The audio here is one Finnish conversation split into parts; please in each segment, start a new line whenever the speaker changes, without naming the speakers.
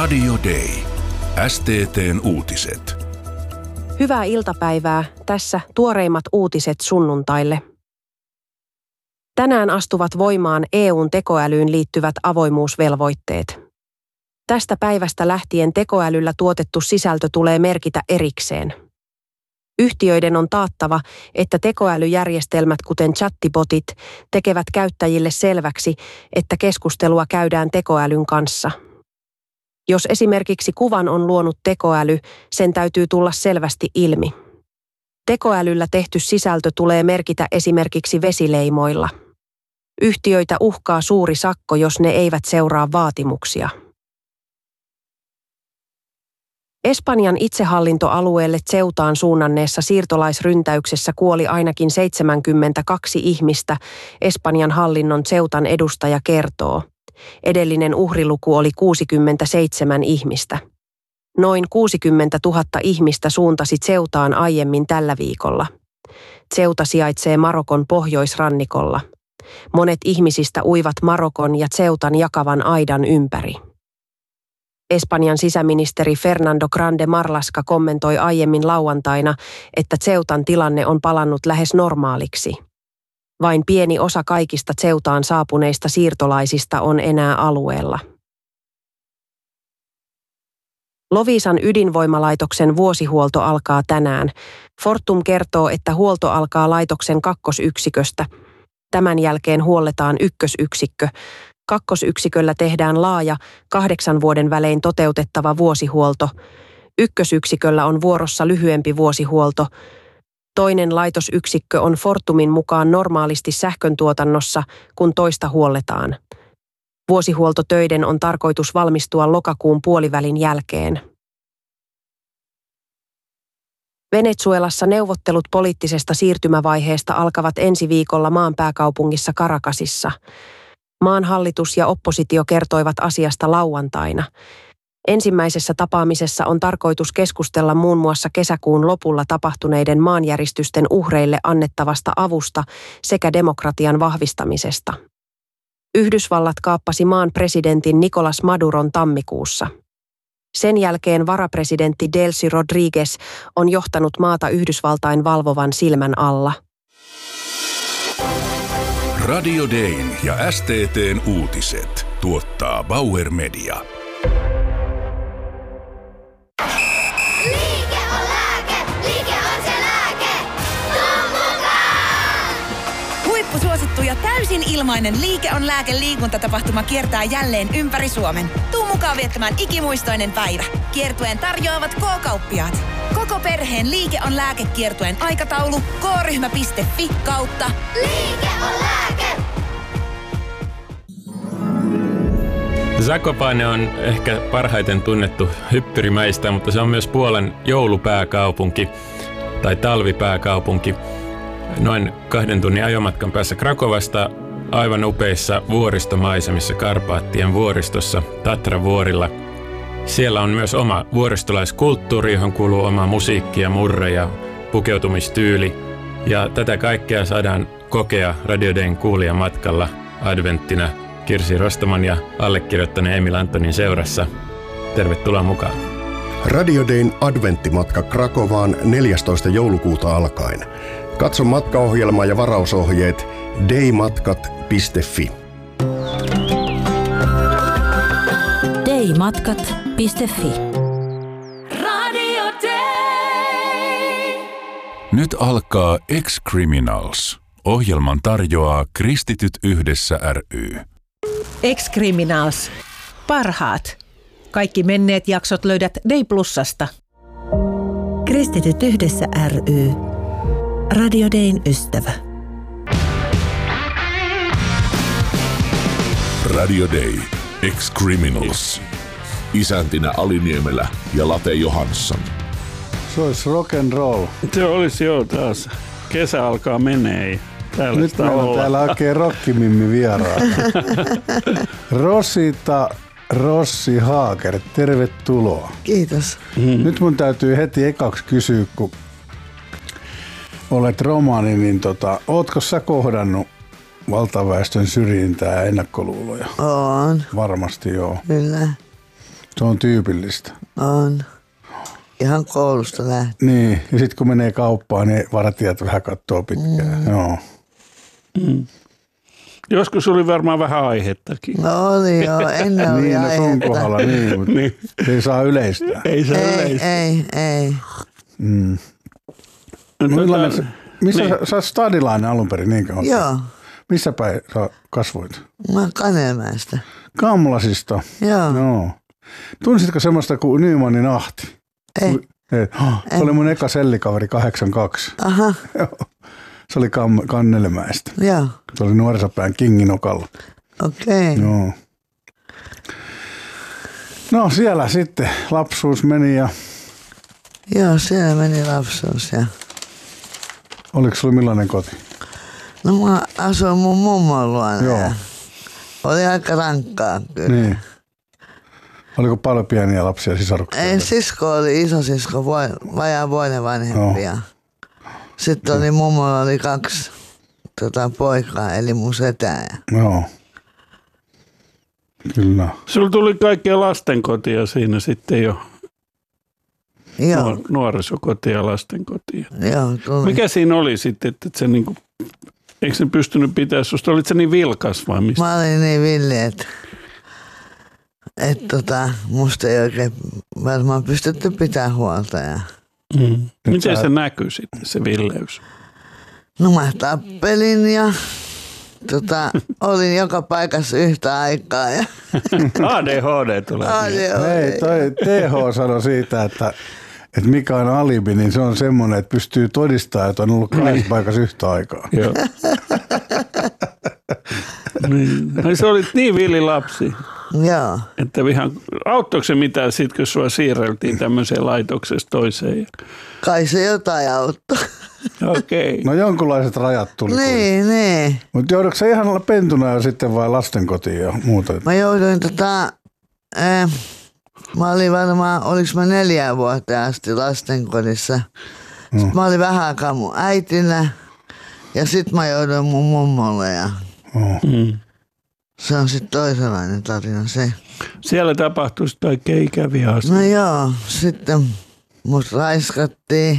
Radio Day. STT:n uutiset.
Hyvää iltapäivää. Tässä tuoreimmat uutiset sunnuntaille. Tänään astuvat voimaan EU:n tekoälyyn liittyvät avoimuusvelvoitteet. Tästä päivästä lähtien tekoälyllä tuotettu sisältö tulee merkitä erikseen. Yhtiöiden on taattava, että tekoälyjärjestelmät kuten chattibotit tekevät käyttäjille selväksi, että keskustelua käydään tekoälyn kanssa. Jos esimerkiksi kuvan on luonut tekoäly, sen täytyy tulla selvästi ilmi. Tekoälyllä tehty sisältö tulee merkitä esimerkiksi vesileimoilla. Yhtiöitä uhkaa suuri sakko, jos ne eivät seuraa vaatimuksia. Espanjan itsehallintoalueelle Ceutaan suunnanneessa siirtolaisryntäyksessä kuoli ainakin 72 ihmistä, Espanjan hallinnon Ceutan edustaja kertoo. Edellinen uhriluku oli 67 ihmistä. Noin 60 000 ihmistä suuntasi Ceutaan aiemmin tällä viikolla. Ceuta sijaitsee Marokon pohjoisrannikolla. Monet ihmisistä uivat Marokon ja Ceutan jakavan aidan ympäri. Espanjan sisäministeri Fernando Grande Marlaska kommentoi aiemmin lauantaina, että Ceutan tilanne on palannut lähes normaaliksi. Vain pieni osa kaikista Ceutaan saapuneista siirtolaisista on enää alueella. Loviisan ydinvoimalaitoksen vuosihuolto alkaa tänään. Fortum kertoo, että huolto alkaa laitoksen kakkosyksiköstä. Tämän jälkeen huolletaan ykkösyksikkö. Kakkosyksiköllä tehdään laaja, 8 vuoden välein toteutettava vuosihuolto. Ykkösyksiköllä on vuorossa lyhyempi vuosihuolto. Toinen laitosyksikkö on Fortumin mukaan normaalisti sähköntuotannossa, kun toista huolletaan. Vuosihuoltotöiden on tarkoitus valmistua lokakuun puolivälin jälkeen. Venezuelassa neuvottelut poliittisesta siirtymävaiheesta alkavat ensi viikolla maan pääkaupungissa Caracasissa. Maan hallitus ja oppositio kertoivat asiasta lauantaina. Ensimmäisessä tapaamisessa on tarkoitus keskustella muun muassa kesäkuun lopulla tapahtuneiden maanjäristysten uhreille annettavasta avusta sekä demokratian vahvistamisesta. Yhdysvallat kaappasi maan presidentin Nicolás Maduron tammikuussa. Sen jälkeen varapresidentti Delcy Rodríguez on johtanut maata Yhdysvaltain valvovan silmän alla.
Radio Dayn ja STT:n uutiset tuottaa Bauer Media.
Liike on lääke, liike on se lääke. Tuu mukaan!
Huippusuosittu ja täysin ilmainen Liike on lääke -liikuntatapahtuma kiertää jälleen ympäri Suomen. Tuu mukaan viettämään ikimuistoinen päivä. Kiertueen tarjoavat K-kauppiaat. Koko perheen Liike on lääke -kiertueen aikataulu k-ryhmä.fi/.
Liike on lääke!
Zakopane on ehkä parhaiten tunnettu hyppyrimäistä, mutta se on myös Puolan joulupääkaupunki tai talvipääkaupunki. Noin 2 tunnin ajomatkan päässä Krakovasta aivan upeissa vuoristomaisemissa Karpaattien vuoristossa Tatravuorilla. Siellä on myös oma vuoristolaiskulttuuri, johon kuuluu oma musiikki ja murre ja pukeutumistyyli. Ja tätä kaikkea saadaan kokea Radio Dayn kuulijamatkalla adventtina Kirsi Rostaman ja allekirjoittaneen Emil Antonin seurassa. Tervetuloa mukaan.
Radio Dayn adventtimatka Krakovaan 14. joulukuuta alkaen. Katso matkaohjelma ja varausohjeet daymatkat.fi.
daymatkat.fi.
Radio Day!
Nyt alkaa Ex-Criminals. Ohjelman tarjoaa Kristityt yhdessä ry.
Ex-Criminals. Parhaat. Kaikki menneet jaksot löydät Day Plusasta.
Kristityt yhdessä ry. Radio Dayn ystävä.
Radio Day. Ex-Criminals.
Isäntinä Aliniemelä ja Late Johansson.
Se olisi rock and roll.
Se olisi joo taas. Kesä alkaa menee.
Nyt meillä on täällä oikein rockimimmi vieraana. Rosita Rossi Haaker, tervetuloa.
Kiitos.
Nyt mun täytyy heti ekaksi kysyä, kun olet romani, niin ootko sä kohdannut valtaväestön syrjintää ja ennakkoluuloja?
On.
Varmasti joo.
Kyllä.
Se on tyypillistä.
On. Ihan koulusta lähtien.
Niin, ja sitten kun menee kauppaan, niin vartijat vähän katsoo pitkään. Joo.
Joskus oli varmaan vähän aihettakin.
No oli joo, ennen oli
niin,
aihetta.
Niin, kohdalla, niin, mutta
niin.
Ei saa yleistää.
Ei saa yleistää.
Ei.
Missä
niin.
sä oot stadilainen alun perin niin kauan?
Joo.
Missä päin sä kasvoit?
Mä Kanelmäestä.
Kamlasista?
Joo.
Tunsitko semmoista kuin Nymanin Ahti?
Ei.
Se oli mun eka sellikaveri 82.
Aha.
Joo. Se oli Kannelmäestä.
Joo.
Se oli nuorisopään Kinginokalla.
Okei.
Joo. No siellä sitten lapsuus meni ja...
Joo, siellä meni lapsuus ja...
Oliko sulla millainen koti?
No mä asuin mun mummon luona.
Joo.
Ja oli aika rankkaa kyllä.
Niin. Oliko paljon pieniä lapsia sisaruksia?
Ei, sisko oli isosisko, vajaa vuoden vanhempi. Ja sitten oli mummolla oli 2 poikaa, eli mun setää.
Joo. Kyllä.
Sulla tuli kaikkea lastenkotia siinä sitten jo.
Joo.
Nuorisokotia ja lastenkotia.
Joo, tuli.
Mikä siinä oli sitten, että se niinku, eikö se pystynyt pitää susta? Olit se niin vilkas vai mistä?
Mä olin niin villi, että musta ei oikein varmaan pystytty pitää huolta. Ja...
Miten se näkyy sitten, se villeys?
No mä tappelin ja olin joka paikassa yhtä aikaa. Ja...
ADHD tulee.
Hei, toi TH sanoi siitä, että mikä on alibi, niin se on semmoinen, että pystyy todistamaan, että on ollut 2 paikassa yhtä aikaa.
Joo. Niin. Se olit niin villi lapsi.
Joo.
Että auttoiko se mitään sitten, kun sua siirreltiin tämmöiseen laitoksesta toiseen?
Kai se jotain auttoi.
Okei.
No jonkunlaiset rajat tuli.
Niin.
Mutta joudutko sä ihan olla pentuna jo sitten vai lastenkotiin ja muuta?
Mä jouduin mä olin varmaan, oliks mä 4 vuotta asti lastenkodissa. Sitten mä olin vähän aikaa mun äitillä ja sit mä jouduin mun mummolle ja se on sitten toisenlainen tarina se.
Siellä tapahtui sitten kaikkein ikäviä asioita.
No joo, sitten mut raiskattiin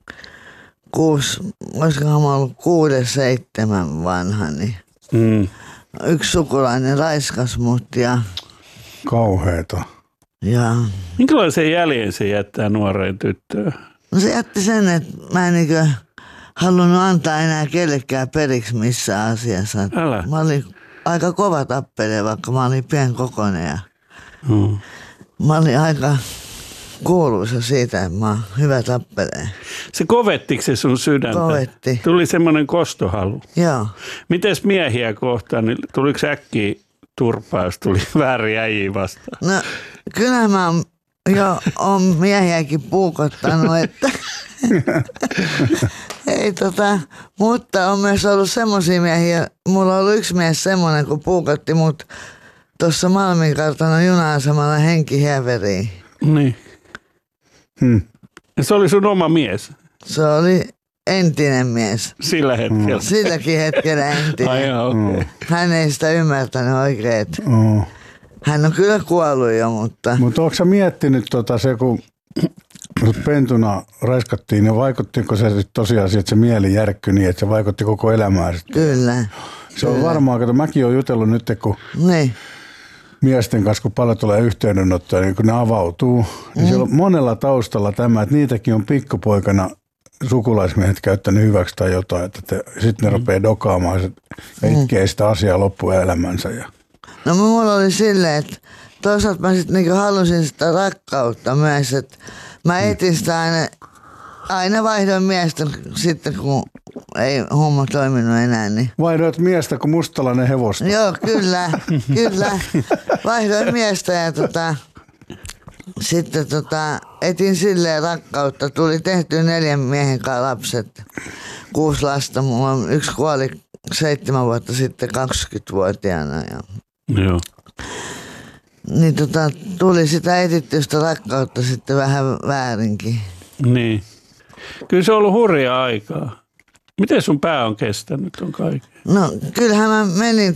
olisikohan mä ollut 6-7 vanha, niin yksi sukulainen raiskas mut ja...
Kauheeta.
Ja...
Minkälaisen jäljen se jättää nuoreen tyttöön?
No se jätti sen, että mä en halunnut antaa enää kellekään periksi missään asiassa.
Älä.
Mä olin aika kova tappele, vaikka mä olin pienkokoinen ja mä olin aika kuuluisa siitä, että mä oon hyvä tappelee.
Se kovettiko se sun sydäntä?
Kovetti.
Tuli semmoinen kostohalu.
Joo.
Mites miehiä kohtaan, niin tuliko äkkiä turpaa, jos tuli väärin äijiä vastaan?
No kyllä mä oon miehiäkin puukottanut, että ei mutta on myös ollut semmosia miehiä, mulla on ollut yksi mies semmoinen, kun puukotti mut tuossa Malminkartanon juna-asemalla henkihieveriin.
Niin. Ja se oli sun oma mies?
Se oli entinen mies.
Sillä hetkellä?
Silläkin hetkellä entinen.
Ai joo, okay.
Hän ei sitä ymmärtänyt oikein. Hän on kyllä kuollut jo, mutta...
Mutta ootko sä miettinyt se, kun pentuna raiskattiin, niin vaikuttiko se tosiaan, että se mieli järkkyi niin, että se vaikutti koko elämään?
Kyllä.
Se on varmaan, että mäkin olen jutellut nyt, kun miesten kanssa, kun paljon tulee yhteydenottoja, niin kun ne avautuu, niin siellä on monella taustalla tämä, että niitäkin on pikkupoikana sukulaismiehet käyttänyt hyväksi tai jotain, että sitten ne rupeaa dokaamaan ja itkee sitä asiaa loppuelämänsä.
No mulla oli silleen, että toisaalta mä sitten niinku halusin sitä rakkautta myös, että mä etin sitä aina vaihdoin miestä sitten, kun ei homma toiminut enää. Niin.
Vaihdoit miestä kuin mustalainen hevosta.
Joo, kyllä. Vaihdoin miestä ja sitten etin silleen rakkautta. Tuli tehty 4 miehen kanssa lapset, 6 lasta. Mulla on 1 kuoli 7 vuotta sitten 20-vuotiaana.
Joo.
Niin tuli sitä etittystä rakkautta sitten vähän väärinkin.
Niin. Kyllä se on ollut hurjaa aikaa. Miten sun pää on kestänyt on kaiken?
No kyllähän mä menin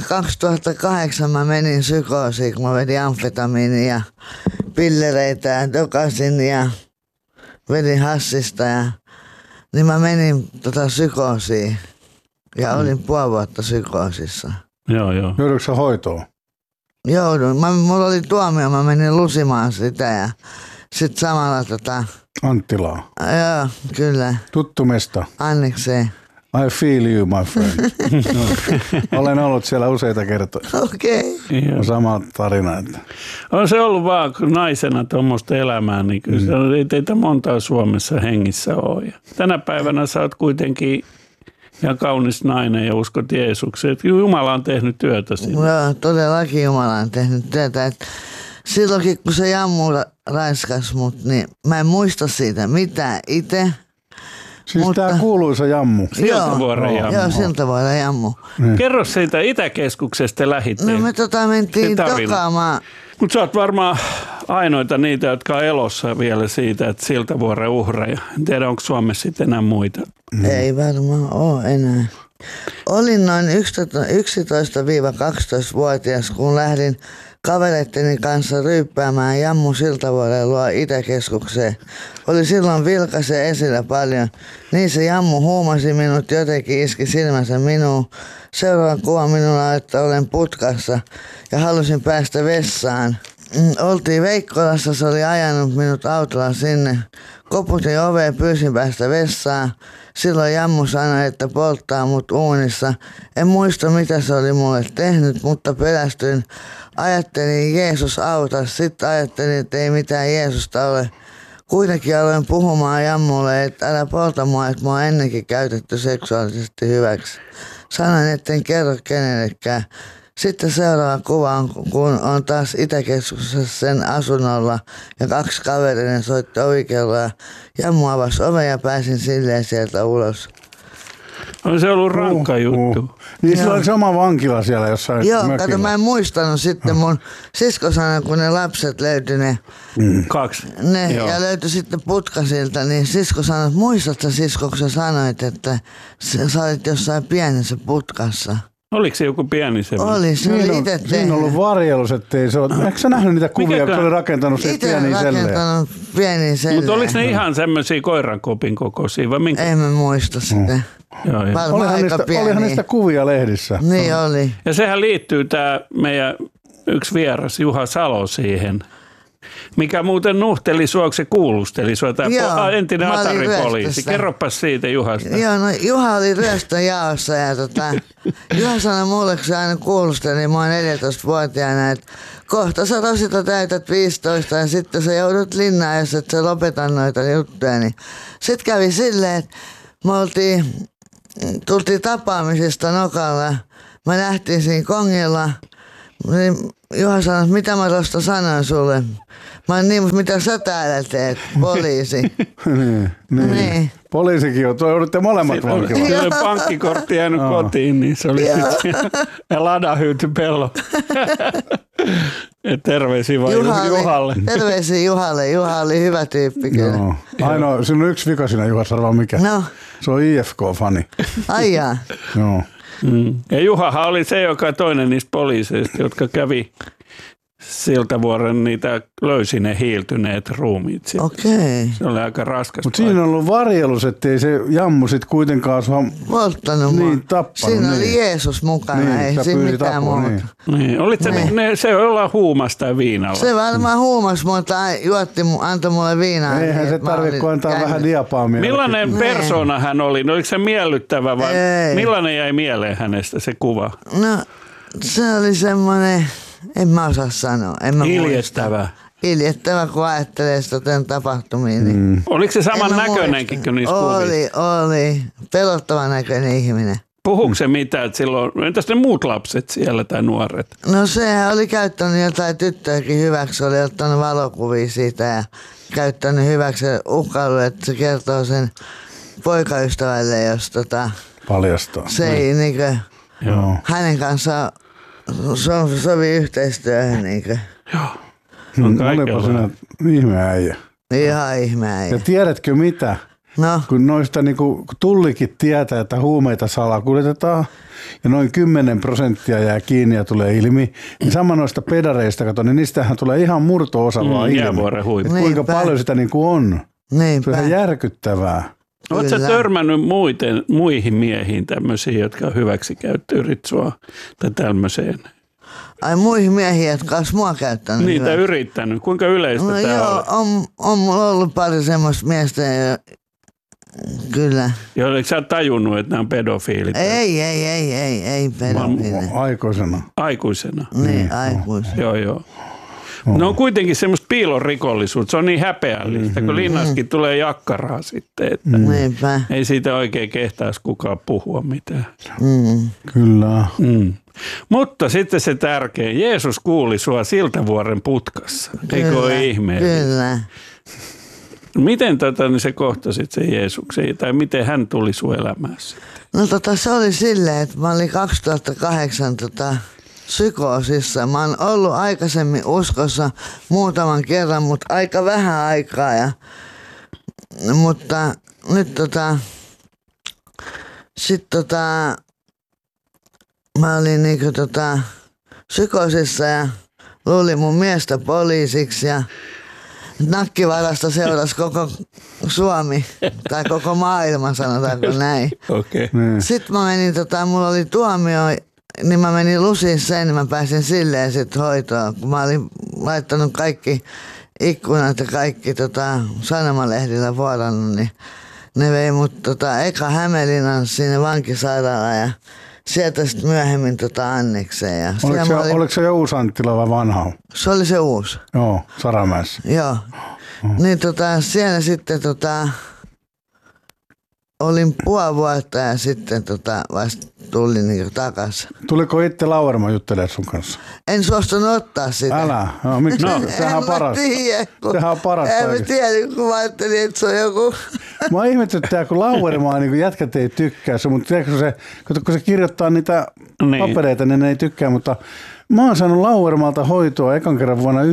2008 mä menin psykoosiin, kun mä vedin amfetamiinia ja pillereitä ja dokasin ja vedin hassista niin mä menin psykoosiin ja olin puoli vuotta psykoosissa.
Joo.
Joudutko sä hoitoon?
Joudun. Mulla oli tuomio, mä menin lusimaan sitä ja sit samalla
Anttilaa.
Joo, kyllä.
Tuttu mesta.
Annikseen.
I feel you, my friend. Olen ollut siellä useita kertoja.
Okei.
On sama tarina. Että.
On se ollut vaan naisena tuommoista elämää, niin kyllä ei teitä montaa Suomessa hengissä ole. Ja tänä päivänä sä oot kuitenkin ihan kaunis nainen ja uskot Jeesukseen. Jumala on tehnyt työtä siinä.
Joo, todellakin Jumala on tehnyt työtä. Että silloinkin kun se Jammu raiskas mut, niin mä en muista siitä mitään itse.
Siis tää kuuluisa Jammu.
Siltavuoren Jammu.
Joo, Siltavuoren Jammu.
Kerro siitä Itäkeskuksesta lähitteen.
No me mentiin dokaamaan.
Mutta sä oot varmaan ainoita niitä, jotka on elossa vielä siitä, että Siltavuoren uhreja. En tiedä, onko Suomessa sitten enää muita.
Ei varmaan ole enää. Olin noin 11-12-vuotias, kun lähdin kavereitteni kanssa ryyppäämään Jammu Siltavuoren luo Itäkeskukseen. Oli silloin vilkaisen esillä paljon. Niin se Jammu huumasi minut, jotenkin iski silmänsä minuun. Seuraava kuva minulla, että olen putkassa ja halusin päästä vessaan. Oltiin Veikkolassa, se oli ajanut minut autolla sinne. Koputin oveen, pyysin päästä vessaan. Silloin Jammu sanoi, että polttaa mut uunissa. En muista, mitä se oli mulle tehnyt, mutta pelästyin. Ajattelin, Jeesus auta. Sitten ajattelin, että ei mitään Jeesusta ole. Kuitenkin aloin puhumaan Jammulle, että älä polta mua, että mua on ennenkin käytetty seksuaalisesti hyväksi. Sanoin, etten kerro kenellekään. Sitten seuraava kuva on, kun on taas Itäkeskuksessa sen asunnolla ja 2 kaverinen soitti ovikelloa. Jammu avasi oven ja pääsin silleen sieltä ulos.
On se ollut rankka juttu.
Niin sillä oli se oma vankila siellä jossain
Joo,
mökillä.
kato mä en muistanut sitten mun sisko sanoi, kun ne lapset löytyi ne.
2.
Ja löytyi sitten putkasilta, niin sisko sanoi, että muistatko sisko, kun sä sanoit, että sä olit jossain pienessä putkassa.
Oliko se joku pieni semmoinen?
Oli, se oli itse tehnyt.
Siinä on ollut varjelus, ettei se ole. Eikö sä nähnyt niitä kuvia, kun se oli rakentanut siihen pieniin sellejä?
Itse rakentanut pieniin sellejä.
Mutta oliko ne ihan semmoisia koirankopin kokoisia vai minkä?
En mä muista sitä.
Olihan niistä kuvia lehdissä.
Niin oli.
Ja sehän liittyy tämä meidän yksi vieras Juha Salo siihen. Mikä muuten nuhteli sua, kun se kuulusteli sua, tämä entinen Atari-poliisi. Kerropas siitä Juhasta.
Joo, no Juha oli ryöstöjaossa ja Juha sanoi mulle, kun se aina kuulusteli mua 14-vuotiaana, että kohta sä tosita täytät 15 ja sitten sä joudut linnaan, jos et sä lopeta noita juttuja. Niin. Sitten kävi silleen, että me tultiin tapaamisesta Nokalla. Mä nähtiin siinä kongilla. Niin Juha sanoi, että mitä mä tuosta sanoin sulle. Mä oon niin, mitä sä täällä teet, poliisi.
niin. Poliisikin on, joudutte molemmat vankilaan.
Siellä oli pankkikortti jäänyt kotiin, niin se oli ja ladahyyty pello. Terveisiä vaan Juhalle.
Terveisiä Juhalle. Juha oli hyvä tyyppi kyllä.
Joo. Ainoa, siinä on yksi vika siinä Juhassa, arvaa mikä.
No.
Se on IFK-fani.
Ai jaa.
Joo.
Ja Juhahan oli se, joka toinen niistä poliiseista, jotka kävi Siltavuoren, niitä löysi ne hiiltyneet ruumiit sieltä.
Okei.
Se oli aika raskas.
Mutta siinä on ollut varjelus, ettei se Jammu sit kuitenkaan sua
polttanut
niin, tappanut.
Siinä oli Jeesus mukana, ei siinä mitään muuta.
Niin. Olit se olla huumas tai viinalla?
Se varmaan huumas, mutta antoi mulle viinaa.
Eihän se tarvitse, kun antaa vähän diapaamia.
Millainen persona hän oli? No, oliko se miellyttävä vai millainen jäi mieleen hänestä se kuva?
No, se oli semmoinen... En mä osaa sanoa.
Iljettävä.
Iljettävä, kun ajattelee sitä tapahtumiin. Niin.
Oliko se saman näköinenkin kuin niissä kuvissa?
Oli. Pelottava näköinen ihminen.
Puhuuko se mitään, että silloin, entäs ne muut lapset siellä tai nuoret?
No sehän oli käyttänyt jotain tyttöäkin hyväksi, oli ottanut valokuvia siitä ja käyttänyt hyväksi uhkailu, että se kertoo sen poikaystävälle, jos
paljastaa.
Se ei niinkö hänen kanssaan sovi yhteistyöhön niinkö.
Joo.
Olipa sinä ihme äijä.
Ihan ihme äijä.
Ja tiedätkö mitä?
No.
Kun noista kun tullikin tietää, että huumeita salakuljetetaan ja noin 10% jää kiinni ja tulee ilmi, niin sama noista pedareista, kato, niin niistähän tulee ihan murto-osa vaan ilmi. Kuinka paljon sitä on.
Niinpä.
Se on ihan järkyttävää.
Oletko sä törmännyt muihin miehiin tämmöisiin, jotka on hyväksikäyttöä ritsua tai tämmöiseen?
Ai muihin miehiin, jotka olisi mua käyttänyt.
Niitä yrittänyt. Kuinka yleistä tämä
on mulla ollut pari semmoista miestä, kyllä.
Ja oletko sä tajunnut, että nämä on pedofiilit?
Ei pedofiilit.
Aikuisena?
Niin, aikuisena.
Joo. No on kuitenkin semmoista piilorikollisuutta. Se on niin häpeällistä, kun linnaskin tulee jakkaraa sitten. Että ei siitä oikein kehtaisi kukaan puhua mitään.
Kyllä.
Mutta sitten se tärkein. Jeesus kuuli sua Siltavuoren putkassa. Eikö ole ihmeellistä?
Kyllä.
Miten niin se kohtasit sen Jeesuksen? Tai miten hän tuli sun elämässä?
No se oli silleen, että mä olin 2008 psykoosissa. Mä oon ollut aikaisemmin uskossa muutaman kerran, mutta aika vähän aikaa. Mutta nyt mä olin psykoosissa ja luulin mun miestä poliisiksi ja nakkivarasta seurasi koko Suomi tai koko maailma, sanotaanko näin.
Okay.
Sitten mä menin, mulla oli tuomio, niin mä menin lusiin sen, niin mä pääsin silleen sitten hoitoon. Kun mä olin laittanut kaikki ikkunat ja kaikki sanomalehdillä vuorannut, niin ne vei mut eka Hämeenlinnan sinne vankisairaalaan ja sieltä sitten myöhemmin Annekseen. Ja
oliko se jo uusi Anttila vai vanha?
Se oli se uusi.
Joo, Saramäessä.
Joo. Niin siellä sitten olin puoli vuotta ja sitten vasta tulin takaisin.
Tuliko itse Lauerma juttelemaan sun kanssa?
En suostunut ottaa sitä.
Älä? No, miksi? Sehän on parasta. Sehän on parasta.
En mä tiedä, kun mä ajattelin, että se on joku.
Mä ihmetyttää, kun Lauermaa niin jätkät ei tykkää, mutta tiedätkö kun se kirjoittaa niitä papereita, niin ne ei tykkää, mutta mä oon saanut Lauermalta hoitoa ekan kerran vuonna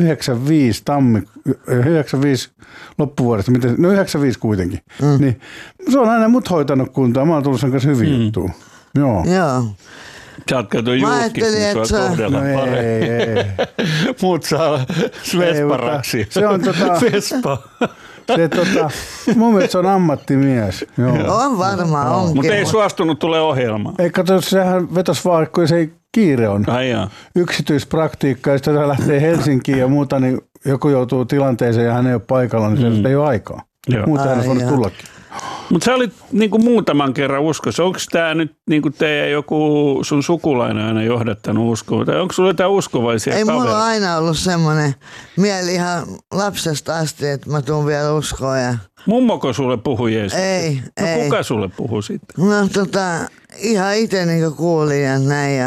95 loppuvuodesta, 95 kuitenkin. Niin, se on aina mut hoitanut kuntoon, mä oon tullut sen kanssa hyvin juttuun. Joo.
Sä oot kato julkis, niin sua kohdellaan paremmin. Muut saa Vesparaksi.
Se on Vespa. Mun mielestä se on ammattimies. Joo.
On varmaan onkin.
Mutta ei suostunut tulee ohjelmaan.
Ei kato, sehän vetosi vaan, kun se ei kiire on. Yksityispraktiikka, ja sitten se lähtee Helsinkiin ja muuta, niin joku joutuu tilanteeseen ja hän ei ole paikalla, niin se ei ole aikaa. Muuta hän olisi voinut tullakin.
Mutta sä olit muutaman kerran uskossa. Onko tämä nyt teidän joku sun sukulainen aina johdattanut uskoa? Tai onko sulla jotain uskovaisia kavereita?
Ei mulla aina ollut semmoinen mieli ihan lapsesta asti, että mä tuun vielä uskoa. Ja
mummoko sulle puhui Jeesuksesta?
Ei.
Kuka sulle puhui sitten?
No ihan itse kuulin ja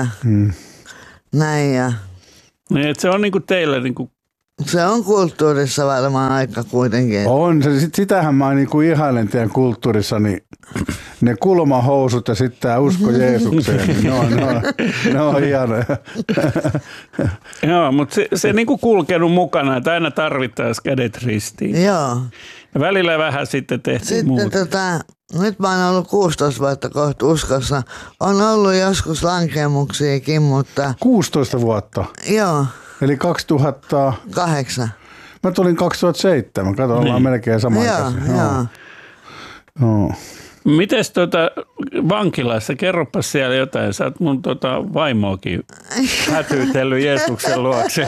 näin ja.
Niin, että se on teillä
se on kulttuurissa varmaan aika kuitenkin.
On. Sitähän mä ihailen teidän kulttuurissa, niin ne kulmahousut ja sitten tämä usko Jeesukseen. Ne on hienoja.
Joo, mutta se kulkenut mukana, että aina tarvittaisiin kädet ristiin.
Joo.
Ja välillä vähän sitten tehtiin muuta.
Nyt mä oon ollut 16 vuotta kohta uskossa. On ollut joskus lankemuksiakin, mutta
16 vuotta?
Joo.
Eli 2008. Mä tulin 2007. Kato, ollaan melkein samanaikaisia. Joo.
Mites vankilassa? Kerropas siellä jotain. Sä oot mun
vaimoakin
hätyytellyt Jeesuksen luokse.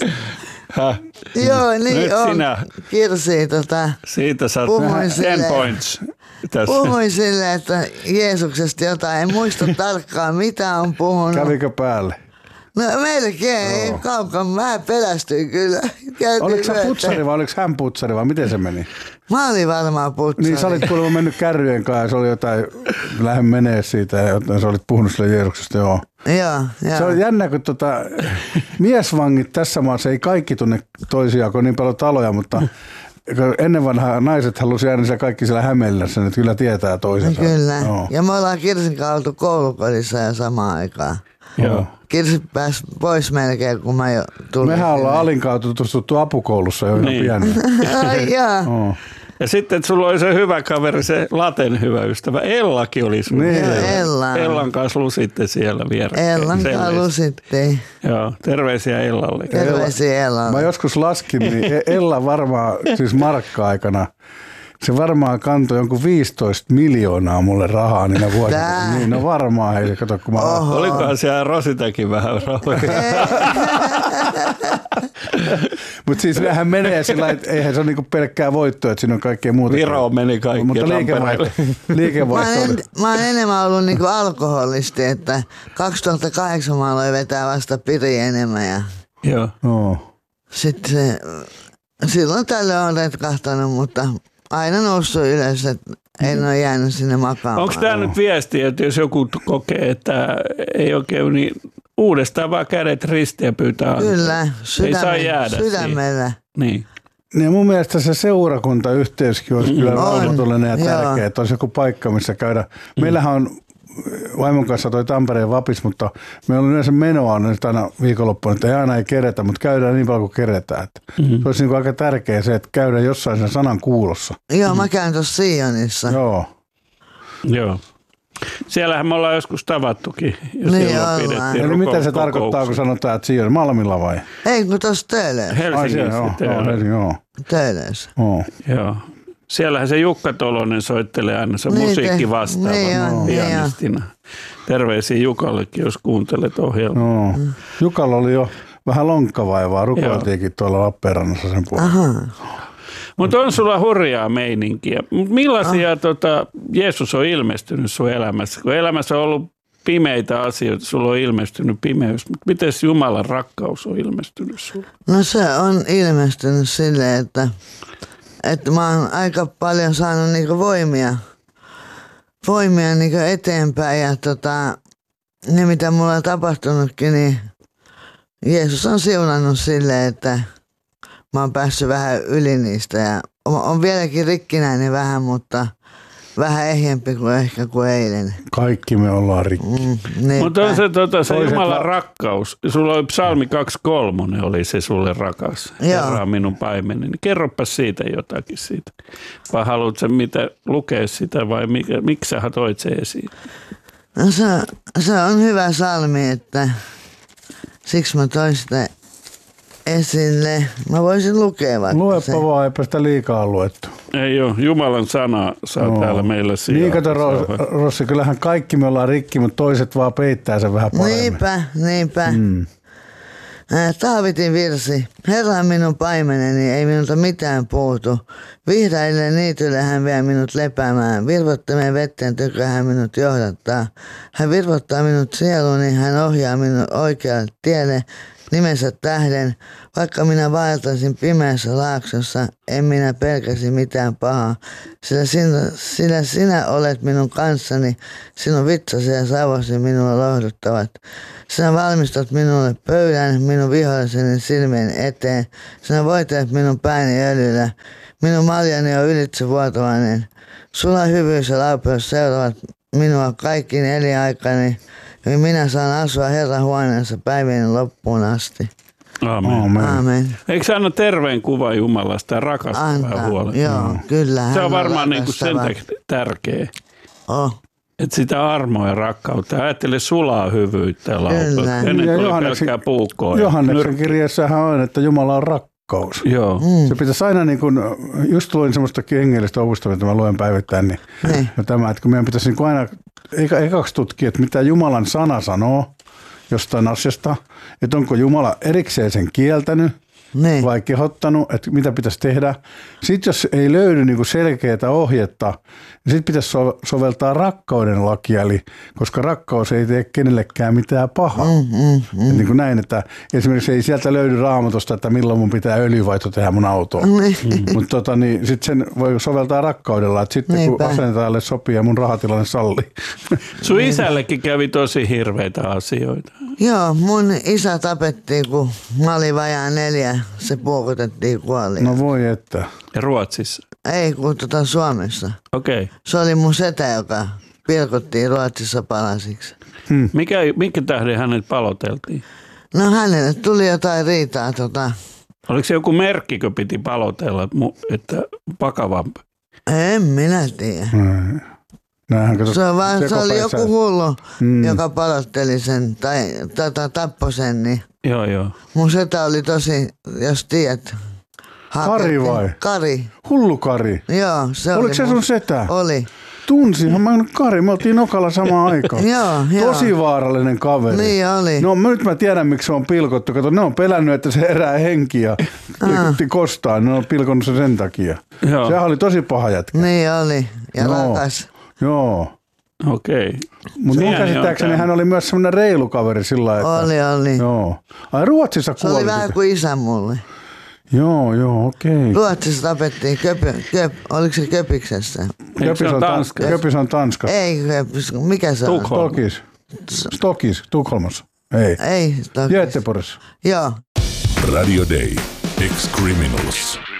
Joo, niin
nyt
on.
Sinä.
Kirsi,
siitä saat 10 points.
Puhuin silleen, että Jeesuksesta jotain. En muista tarkkaan, mitä on puhunut.
Kävikö päälle?
No melkein, kaukan vähän pelästyin kyllä.
Oliko sä putsari vai oliko hän putsari vai miten se meni?
Mä olin varmaan putsari.
Niin sä olit kuulemma mennyt kärryjen kanssa ja se oli jotain, lähde menee siitä ja sä olit puhunut sille Jeesuksesta, joo.
Joo.
Se on jännä, kun miesvangit tässä maassa ei kaikki tunne toisiaan, kun on niin paljon taloja, mutta ennen vanhaa naiset halusi jäädä siellä kaikki siellä Hämeenlinnassa, että kyllä tietää toisensa.
Kyllä, ja me ollaan Kirsin kanssa oltu koulukodissa ja samaan aikaan.
Joo.
Kirsi pääsi pois melkein, kun mä jo tulin.
Mehän ollaan Alinkaan tutustuttu apukoulussa jo ihan pienenä.
Ja sitten sulla oli se hyvä kaveri, se Laten hyvä ystävä. Ellakin oli sulla.
Niin.
Ellan kanssa lusitte siellä vierekkäin.
Ellan kanssa lusittiin.
Joo, terveisiä Ellalle.
Terveisiä Ellalle.
Mä joskus laskin, niin Ella varmaan, siis markka-aikana, se varmaan kantoi jonkun 15 miljoonaa mulle rahaa niinä vuosina. Niin, no varmaan, hei, kato kun mä...
Olikohan siellä Rositakin vähän rahoja?
Mutta siis nehän menee sillä, että eihän se ole niinku pelkkää voittoa, että siinä on kaikkea muuta.
Viroon meni kaikki.
Mutta liikevaihto.
Mä oon enemmän ollut niinku alkoholisti, että 2008 mä aloin vetää vasta piri enemmän. Ja
joo.
sitten silloin tällöin on retkahtanut, mutta aina noussut ylös, että en ole jäänyt sinne makaamaan.
Onko tämä nyt viesti, että jos joku kokee, että ei oikein, niin uudestaan vaan kädet ristiin ja pyytää antaa?
Kyllä,
ei saa jäädä
sydämellä.
Niin.
Ja mun mielestä se seurakuntayhteyskin olisi kyllä rauhallinen ja tärkeä, että olisi joku paikka, missä käydä. Meillähän on vaimon kanssa toi Tampereen vapis, mutta meillä on yleensä menoa nyt aina viikonloppuun, että ei aina keretä, mutta käydään niin paljon kuin keretään. Se olisi niin kuin aika tärkeää se, että käydään jossain sen sanan kuulossa.
Joo, mä käyn tuossa Sionissa.
Joo. Siellähän me ollaan joskus tavattukin.
Niin ollaan.
Eli mitä se tarkoittaa, kun sanotaan, että Sion Malmilla vai?
Ei, kun tuossa Töölössä.
Helsingissä.
Töölössä.
Joo. Siellähän se Jukka Tolonen soittelee aina, se musiikki vastaava pianistina. Terveisiä Jukallekin, jos kuuntelet ohjelmaa.
Jukalla oli jo vähän lonkkavaivaa, rukoiltiinkin tuolla Lappeenrannassa sen puolella.
Mutta on sulla hurjaa meininkiä. Millaisia Jeesus on ilmestynyt sun elämässä? Kun elämässä on ollut pimeitä asioita, sulla on ilmestynyt pimeys. Mutta miten Jumalan rakkaus on ilmestynyt sulle?
No se on ilmestynyt silleen, että mä oon aika paljon saanut niinku voimia niinku eteenpäin ja ne mitä mulla on tapahtunutkin, niin Jeesus on siunannut silleen, että mä oon päässyt vähän yli niistä ja on vieläkin rikkinäinen vähän, mutta vähän ehjempi kuin ehkä kuin eilen.
Kaikki me ollaan rikki.
Mutta on se Jumalan rakkaus. Sulla oli Psalmi 2:3 oli se sulle rakas. Herra on minun paimeneni. Kerropas siitä jotakin siitä. Vai haluatko mitä lukea sitä vai miksi sä toit se esiin?
No se on hyvä psalmi, että siksi mä toin sitä esille. Mä voisin lukea vaikka
luepa vaan, eipä sitä liikaa luettu.
Ei ole. Jumalan sana saa täällä meillä sijaan.
Niin kato Rossi, kyllähän kaikki me ollaan rikki, mutta toiset vaan peittää sen vähän paremmin.
Niinpä. Taavitin virsi. Herra on minun paimeneni, ei minulta mitään puutu. Vihreille niitylle hän vie minut lepäämään. Virvottamien vetten tykö hän minut johdattaa. Hän virvottaa minut sieluuni, hän ohjaa minut oikealle tielle. Nimensä tähden, vaikka minä vaeltaisin pimeässä laaksossa, en minä pelkäsi mitään pahaa, sillä sinä olet minun kanssani, sinun vitsasi ja savosi minua lohduttavat. Sinä valmistat minulle pöydän minun viholliseni silmien eteen, sinä voitelet minun pääni öljyllä, minun maljani on ylitsevuotavainen. Sulla hyvyys ja laupeus seuraavat minua kaikkiin elinaikani. Minä saan asua Herran huoneessa päivien loppuun asti.
Aamen. Eikö sä anna terveen kuvan Jumalasta ja rakastaa huolella?
Joo, kyllä.
Se on varmaan niinku sen tärkeä. Että sitä armoa ja rakkautta. Ajattele sulaa hyvyyttä ja laupeutta. Ennen kuin oli pelkkää puukkoa.
Johanneksen kirjassahan on, että Jumala on rakkaus.
Joo.
Se pitäisi aina, niin kuin, just luin semmoista hengellistä ovusta, mitä mä luen päivittäin, niin tämä, että kun meidän pitäisi niin aina ekaksi tutkia, että mitä Jumalan sana sanoo jostain asiasta, että onko Jumala erikseen sen kieltänyt vai kehottanut, että mitä pitäisi tehdä. Sitten jos ei löydy niin kuin selkeää ohjetta, niin sitten pitäisi soveltaa rakkauden lakia, eli koska rakkaus ei tee kenellekään mitään pahaa. Niin kuin näin, että esimerkiksi ei sieltä löydy Raamatusta, että milloin mun pitää öljyvaihto tehdä mun autoon. Mutta niin, sitten sen voi soveltaa rakkaudella, että sitten kun asentajalle sopii ja mun rahatilanne sallii.
Sun isällekin kävi tosi hirveitä asioita.
Joo, mun isä tapettiin, kun mä olin vajaa 4, se puokotettiin kuoliin.
No voi että.
Ja Ruotsissa?
Ei, kun Suomessa.
Okei.
Se oli mun setä, joka pilkottiin Ruotsissa palasiksi.
Minkä tähden hänet paloteltiin?
No hänelle tuli jotain riitaa.
Oliko se joku merkki, kun piti palotella, että vakavampi?
En minä tiedä. Se oli joku hullu, joka palotteli sen tai tappoi sen. Niin.
Joo.
Mun setä oli tosi, jos tiedät.
Kari vai?
Kari.
Hullu Kari?
Joo, se oli.
Oliko se sun setä?
Oli.
Tunsinhan mä Kari, me oltiin Nokalla samaan aikaan.
Joo.
Tosi vaarallinen kaveri.
Niin oli.
No nyt mä tiedän, miksi se on pilkottu. Kato, ne on pelännyt, että se herää henkiä kostaa. Ne on pilkonnut sen takia. Joo. Sehän oli tosi paha jätkä.
Niin oli. Ja rakas.
Joo.
Okei.
Mutta mun käsittääkseni hän oli myös semmoinen reilu kaveri sillä lailla.
Oli.
Joo. Ai Ruotsissa kuoli.
Se oli vähän kuin isä mulle.
Joo, okei.
Ruotsissa tapettiin oliko se Köpiksessä?
Köpis on Tanska.
Ei Köpis, mikä se on?
Stokis, Tukholmassa.
Ei Stokis.
Göteborgissa.
Joo.
Radio Day. Ex-Criminals.